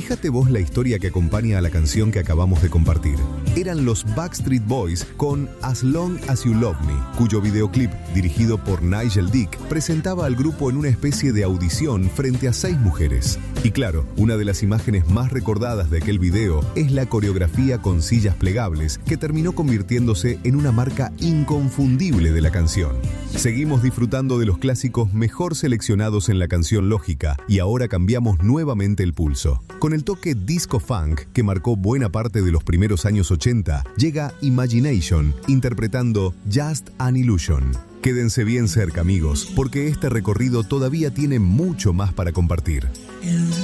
Fíjate vos la historia que acompaña a la canción que acabamos de compartir. Eran los Backstreet Boys con As Long As You Love Me, cuyo videoclip, dirigido por Nigel Dick, presentaba al grupo en una especie de audición frente a 6 mujeres. Y claro, una de las imágenes más recordadas de aquel video es la coreografía con sillas plegables, que terminó convirtiéndose en una marca inconfundible de la canción. Seguimos disfrutando de los clásicos mejor seleccionados en la canción Lógica, y ahora cambiamos nuevamente el pulso. Con el toque disco funk que marcó buena parte de los primeros años 80, llega Imagination interpretando Just an Illusion. Quédense bien cerca, amigos, porque este recorrido todavía tiene mucho más para compartir.